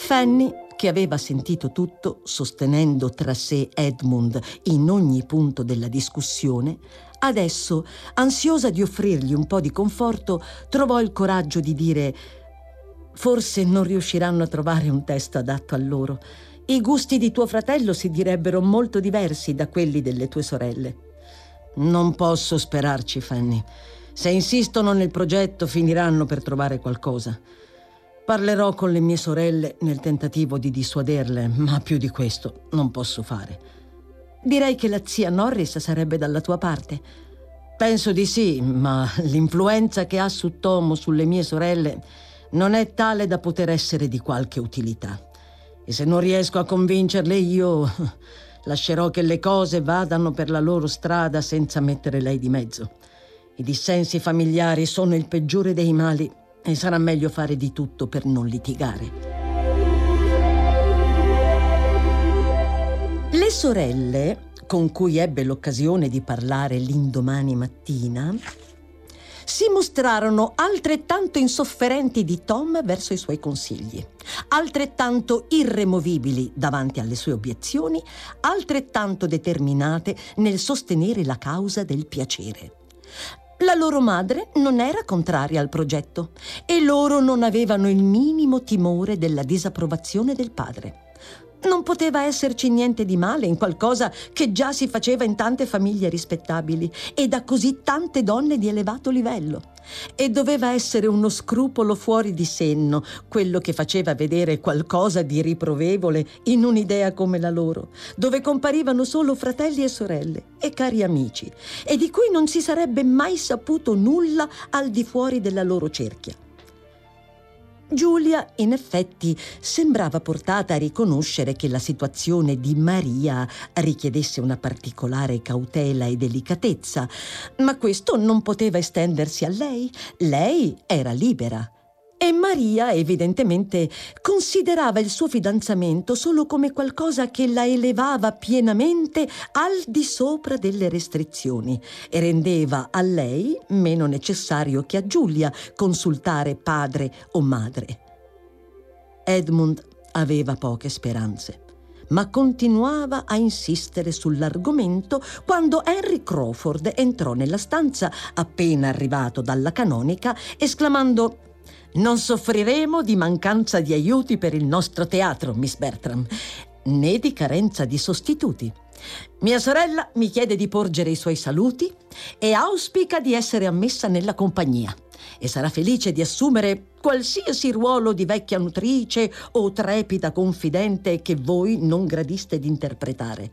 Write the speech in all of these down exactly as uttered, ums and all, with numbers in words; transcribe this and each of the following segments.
Fanny, che aveva sentito tutto, sostenendo tra sé Edmund in ogni punto della discussione, adesso, ansiosa di offrirgli un po' di conforto, trovò il coraggio di dire: «Forse non riusciranno a trovare un testo adatto a loro. I gusti di tuo fratello si direbbero molto diversi da quelli delle tue sorelle». «Non posso sperarci, Fanny. Se insistono nel progetto, finiranno per trovare qualcosa. Parlerò con le mie sorelle nel tentativo di dissuaderle, ma più di questo non posso fare». «Direi che la zia Norris sarebbe dalla tua parte». «Penso di sì, ma l'influenza che ha su Tom sulle mie sorelle non è tale da poter essere di qualche utilità. E se non riesco a convincerle io, lascerò che le cose vadano per la loro strada senza mettere lei di mezzo. I dissensi familiari sono il peggiore dei mali e sarà meglio fare di tutto per non litigare». Le sorelle, con cui ebbe l'occasione di parlare l'indomani mattina, si mostrarono altrettanto insofferenti di Tom verso i suoi consigli, altrettanto irremovibili davanti alle sue obiezioni, altrettanto determinate nel sostenere la causa del piacere. La loro madre non era contraria al progetto e loro non avevano il minimo timore della disapprovazione del padre. Non poteva esserci niente di male in qualcosa che già si faceva in tante famiglie rispettabili e da così tante donne di elevato livello. E doveva essere uno scrupolo fuori di senno quello che faceva vedere qualcosa di riprovevole in un'idea come la loro, dove comparivano solo fratelli e sorelle e cari amici, e di cui non si sarebbe mai saputo nulla al di fuori della loro cerchia. Giulia, in effetti, sembrava portata a riconoscere che la situazione di Maria richiedesse una particolare cautela e delicatezza, ma questo non poteva estendersi a lei. Lei era libera. E Maria, evidentemente, considerava il suo fidanzamento solo come qualcosa che la elevava pienamente al di sopra delle restrizioni e rendeva a lei meno necessario che a Giulia consultare padre o madre. Edmund aveva poche speranze, ma continuava a insistere sull'argomento quando Henry Crawford entrò nella stanza appena arrivato dalla canonica, esclamando: «Non soffriremo di mancanza di aiuti per il nostro teatro, Miss Bertram, né di carenza di sostituti. Mia sorella mi chiede di porgere i suoi saluti e auspica di essere ammessa nella compagnia e sarà felice di assumere qualsiasi ruolo di vecchia nutrice o trepida confidente che voi non gradiste di interpretare».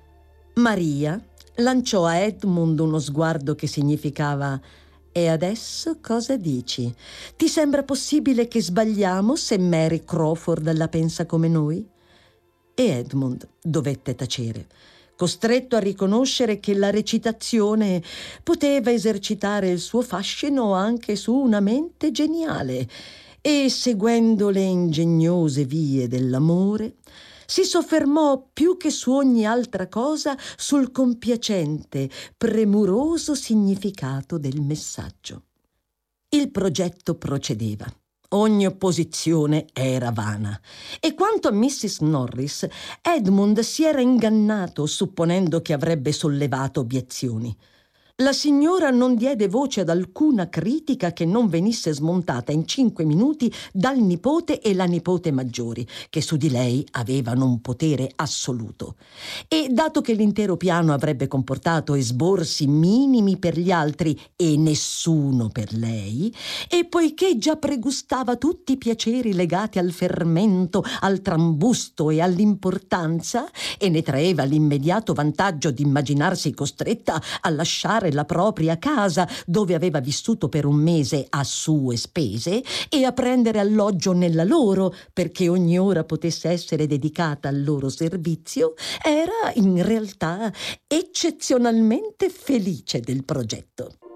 Maria lanciò a Edmund uno sguardo che significava: «E adesso cosa dici? Ti sembra possibile che sbagliamo se Mary Crawford la pensa come noi?» E Edmund dovette tacere, costretto a riconoscere che la recitazione poteva esercitare il suo fascino anche su una mente geniale e, seguendo le ingegnose vie dell'amore, si soffermò più che su ogni altra cosa sul compiacente, premuroso significato del messaggio. Il progetto procedeva. Ogni opposizione era vana. E quanto a missus Norris, Edmund si era ingannato supponendo che avrebbe sollevato obiezioni. La signora non diede voce ad alcuna critica che non venisse smontata in cinque minuti dal nipote e la nipote maggiori, che su di lei avevano un potere assoluto. E dato che l'intero piano avrebbe comportato esborsi minimi per gli altri e nessuno per lei, e poiché già pregustava tutti i piaceri legati al fermento, al trambusto e all'importanza, e ne traeva l'immediato vantaggio di immaginarsi costretta a lasciare la propria casa, dove aveva vissuto per un mese a sue spese, e a prendere alloggio nella loro, perché ogni ora potesse essere dedicata al loro servizio, era in realtà eccezionalmente felice del progetto.